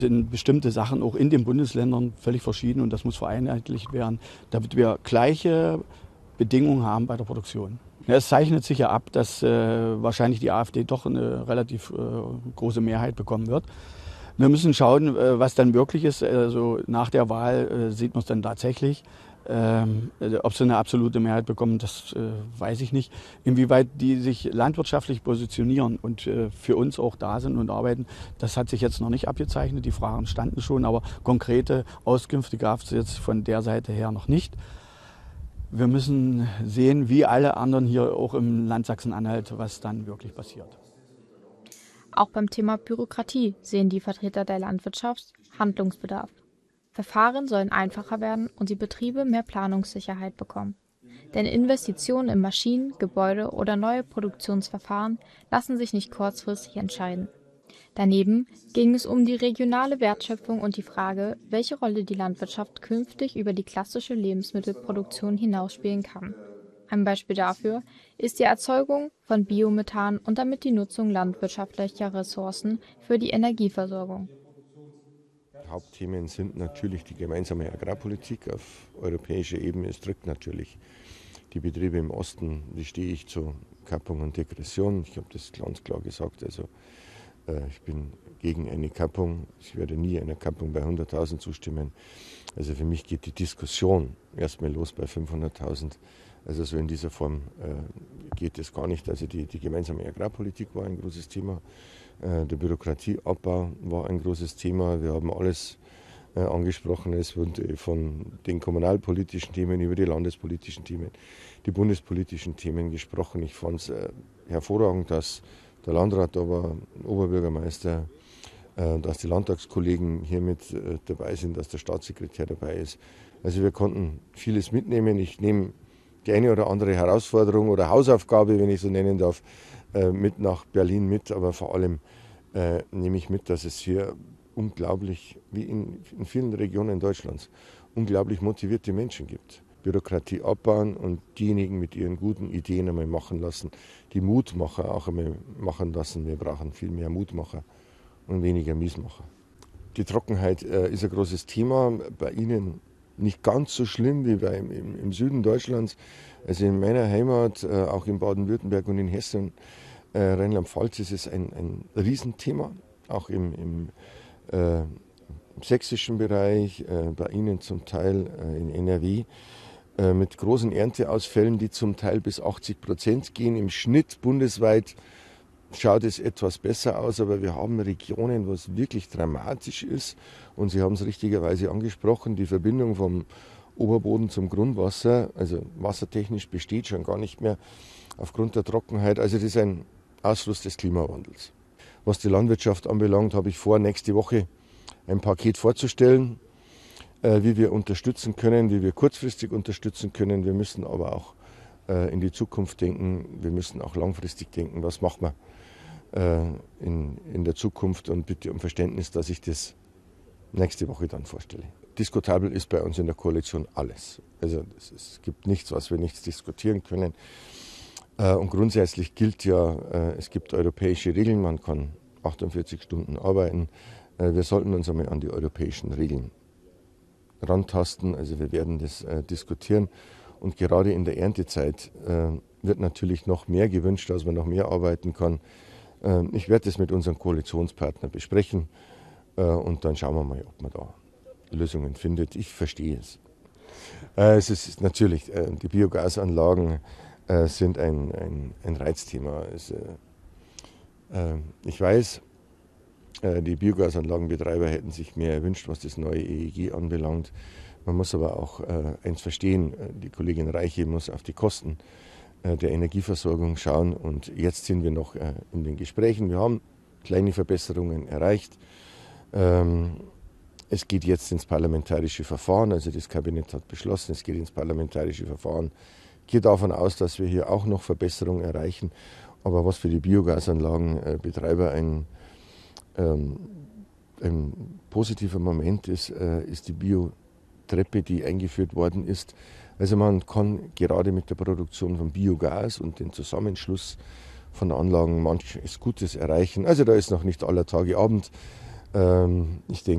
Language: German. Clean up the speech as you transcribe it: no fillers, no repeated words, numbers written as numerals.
Sind bestimmte Sachen auch in den Bundesländern völlig verschieden und das muss vereinheitlicht werden, damit wir gleiche Bedingungen haben bei der Produktion. Ja, es zeichnet sich ja ab, dass wahrscheinlich die AfD doch eine relativ große Mehrheit bekommen wird. Wir müssen schauen, was dann wirklich ist. Also nach der Wahl sieht man es dann tatsächlich. Ob sie eine absolute Mehrheit bekommen, das weiß ich nicht. Inwieweit die sich landwirtschaftlich positionieren und für uns auch da sind und arbeiten, das hat sich jetzt noch nicht abgezeichnet. Die Fragen standen schon, aber konkrete Auskünfte gab es jetzt von der Seite her noch nicht. Wir müssen sehen, wie alle anderen hier auch im Land Sachsen-Anhalt, was dann wirklich passiert. Auch beim Thema Bürokratie sehen die Vertreter der Landwirtschaft Handlungsbedarf. Verfahren sollen einfacher werden und die Betriebe mehr Planungssicherheit bekommen. Denn Investitionen in Maschinen, Gebäude oder neue Produktionsverfahren lassen sich nicht kurzfristig entscheiden. Daneben ging es um die regionale Wertschöpfung und die Frage, welche Rolle die Landwirtschaft künftig über die klassische Lebensmittelproduktion hinaus spielen kann. Ein Beispiel dafür ist die Erzeugung von Biomethan und damit die Nutzung landwirtschaftlicher Ressourcen für die Energieversorgung. Hauptthemen sind natürlich die gemeinsame Agrarpolitik auf europäischer Ebene. Es drückt natürlich die Betriebe im Osten. Wie stehe ich zu Kappung und Degression? Ich habe das ganz klar gesagt. Also ich bin gegen eine Kappung. Ich werde nie einer Kappung bei 100.000 zustimmen. Also für mich geht die Diskussion erstmal los bei 500.000. Also so in dieser Form geht es gar nicht. Also die gemeinsame Agrarpolitik war ein großes Thema. Der Bürokratieabbau war ein großes Thema. Wir haben alles angesprochen. Es wurde von den kommunalpolitischen Themen über die landespolitischen Themen, die bundespolitischen Themen gesprochen. Ich fand es hervorragend, dass der Landrat da war, Oberbürgermeister, dass die Landtagskollegen hier mit dabei sind, dass der Staatssekretär dabei ist. Also wir konnten vieles mitnehmen. Ich nehme die eine oder andere Herausforderung oder Hausaufgabe, wenn ich so nennen darf, mit nach Berlin mit. Aber vor allem nehme ich mit, dass es hier unglaublich, wie in vielen Regionen Deutschlands, unglaublich motivierte Menschen gibt. Bürokratie abbauen und diejenigen mit ihren guten Ideen einmal machen lassen, die Mutmacher auch einmal machen lassen. Wir brauchen viel mehr Mutmacher und weniger Miesmacher. Die Trockenheit ist ein großes Thema, bei Ihnen nicht ganz so schlimm wie im Süden Deutschlands. Also in meiner Heimat, auch in Baden-Württemberg und in Hessen, Rheinland-Pfalz ist es ein Riesenthema, auch im sächsischen Bereich, bei Ihnen zum Teil in NRW, mit großen Ernteausfällen, die zum Teil bis 80% gehen. Im Schnitt bundesweit schaut es etwas besser aus, aber wir haben Regionen, wo es wirklich dramatisch ist. Und Sie haben es richtigerweise angesprochen, die Verbindung vom Oberboden zum Grundwasser, also wassertechnisch besteht schon gar nicht mehr aufgrund der Trockenheit. Also das ist ein Ausfluss des Klimawandels. Was die Landwirtschaft anbelangt, habe ich vor, nächste Woche ein Paket vorzustellen, wie wir unterstützen können, wie wir kurzfristig unterstützen können. Wir müssen aber auch in die Zukunft denken. Wir müssen auch langfristig denken, was machen wir in der Zukunft. Und bitte um Verständnis, dass ich das nächste Woche dann vorstelle. Diskutabel ist bei uns in der Koalition alles. Also es gibt nichts, was wir nicht diskutieren können. Und grundsätzlich gilt ja, es gibt europäische Regeln, man kann 48 Stunden arbeiten. Wir sollten uns einmal an die europäischen Regeln rantasten. Also wir werden das diskutieren. Und gerade in der Erntezeit wird natürlich noch mehr gewünscht, dass man noch mehr arbeiten kann. Ich werde das mit unserem Koalitionspartner besprechen und dann schauen wir mal, ob man da Lösungen findet. Ich verstehe es. Es ist natürlich, die Biogasanlagen sind ein Reizthema. Ich weiß, die Biogasanlagenbetreiber hätten sich mehr erwünscht, was das neue EEG anbelangt. Man muss aber auch eins verstehen, die Kollegin Reiche muss auf die Kosten der Energieversorgung schauen und jetzt sind wir noch in den Gesprächen. Wir haben kleine Verbesserungen erreicht. Es geht jetzt ins parlamentarische Verfahren, also das Kabinett hat beschlossen, es geht ins parlamentarische Verfahren. Ich gehe davon aus, dass wir hier auch noch Verbesserungen erreichen, aber was für die Biogasanlagenbetreiber ein positiver Moment ist, ist die Biotreppe, die eingeführt worden ist. Also man kann gerade mit der Produktion von Biogas und dem Zusammenschluss von Anlagen manches Gutes erreichen. Also da ist noch nicht aller Tage Abend. Ich denke,